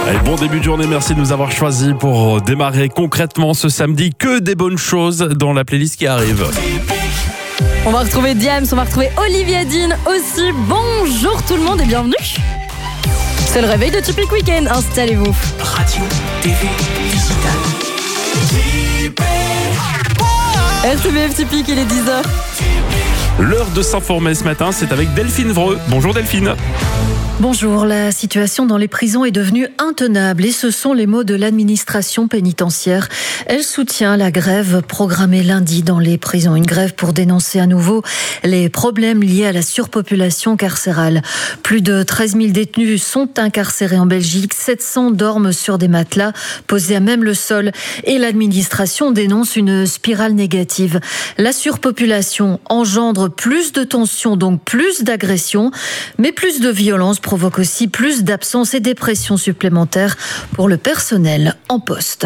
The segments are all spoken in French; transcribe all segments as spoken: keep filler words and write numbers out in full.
Allez, bon début de journée, merci de nous avoir choisis pour démarrer concrètement ce samedi. Que des bonnes choses dans la playlist qui arrive. On va retrouver Diams, on va retrouver Olivia Dean aussi. Bonjour tout le monde et bienvenue. C'est le réveil de Typique Week-end, installez-vous. Radio, T V, digital. R T B F Typique, il est dix heures. L'heure de s'informer ce matin, c'est avec Delphine Vreux. Bonjour Delphine. Bonjour, la situation dans les prisons est devenue intenable et ce sont les mots de l'administration pénitentiaire. Elle soutient la grève programmée lundi dans les prisons. Une grève pour dénoncer à nouveau les problèmes liés à la surpopulation carcérale. Plus de treize mille détenus sont incarcérés en Belgique, sept cents dorment sur des matelas posés à même le sol et l'administration dénonce une spirale négative. La surpopulation engendre plus de tensions, donc plus d'agressions, mais plus de violence provoque aussi plus d'absence et dépression supplémentaires pour le personnel en poste.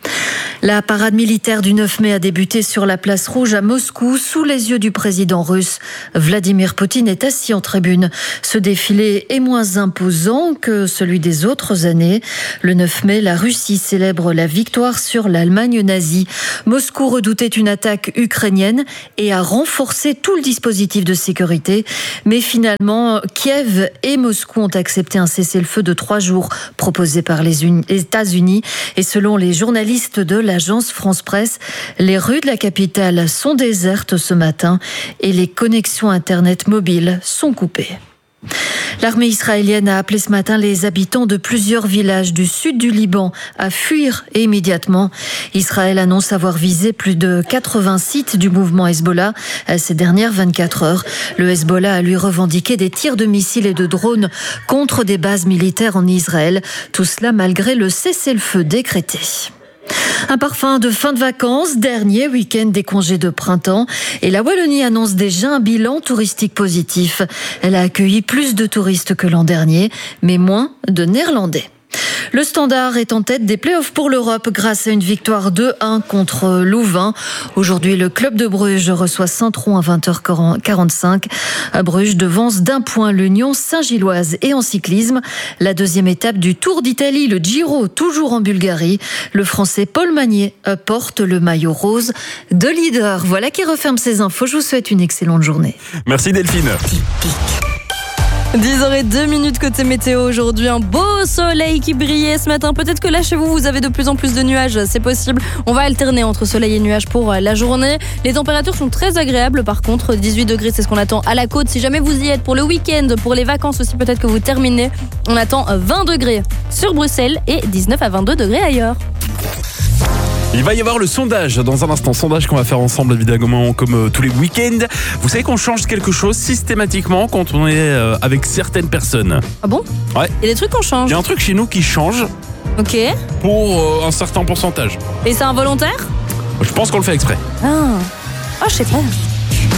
La parade militaire du neuf mai a débuté sur la place Rouge à Moscou, sous les yeux du président russe. Vladimir Poutine est assis en tribune. Ce défilé est moins imposant que celui des autres années. Le neuf mai, la Russie célèbre la victoire sur l'Allemagne nazie. Moscou redoutait une attaque ukrainienne et a renforcé tout le dispositif de sécurité. Mais finalement, Kiev et Moscou ont accepté un cessez-le-feu de trois jours proposé par les États-Unis. Et selon les journalistes de la L'agence France Presse, les rues de la capitale sont désertes ce matin et les connexions Internet mobiles sont coupées. L'armée israélienne a appelé ce matin les habitants de plusieurs villages du sud du Liban à fuir immédiatement. Israël annonce avoir visé plus de quatre-vingts sites du mouvement Hezbollah ces dernières vingt-quatre heures. Le Hezbollah a lui revendiqué des tirs de missiles et de drones contre des bases militaires en Israël. Tout cela malgré le cessez-le-feu décrété. Un parfum de fin de vacances, dernier week-end des congés de printemps. Et la Wallonie annonce déjà un bilan touristique positif. Elle a accueilli plus de touristes que l'an dernier, mais moins de Néerlandais. Le Standard est en tête des playoffs pour l'Europe grâce à une victoire deux un contre Louvain. Aujourd'hui, le club de Bruges reçoit Saint-Tron à vingt heures quarante-cinq. À Bruges devance d'un point l'Union Saint-Gilloise. Et en cyclisme, la deuxième étape du Tour d'Italie, le Giro, toujours en Bulgarie. Le Français Paul Magnier porte le maillot rose de leader. Voilà qui referme ces infos. Je vous souhaite une excellente journée. Merci Delphine. dix heures deux minutes côté météo aujourd'hui, un beau soleil qui brillait ce matin. Peut-être que là chez vous, vous avez de plus en plus de nuages, c'est possible. On va alterner entre soleil et nuages pour la journée. Les températures sont très agréables par contre, dix-huit degrés c'est ce qu'on attend à la côte. Si jamais vous y êtes pour le week-end, pour les vacances aussi peut-être que vous terminez, on attend vingt degrés sur Bruxelles et dix-neuf à vingt-deux degrés ailleurs. Il va y avoir le sondage dans un instant, sondage qu'on va faire ensemble évidemment comme tous les week-ends. Vous savez qu'on change quelque chose systématiquement quand on est avec certaines personnes. Ah bon ? Ouais. Il y a des trucs qu'on change. Il y a un truc chez nous qui change. Ok. Pour un certain pourcentage. Et c'est involontaire ? Je pense qu'on le fait exprès. Ah, oh, je sais pas.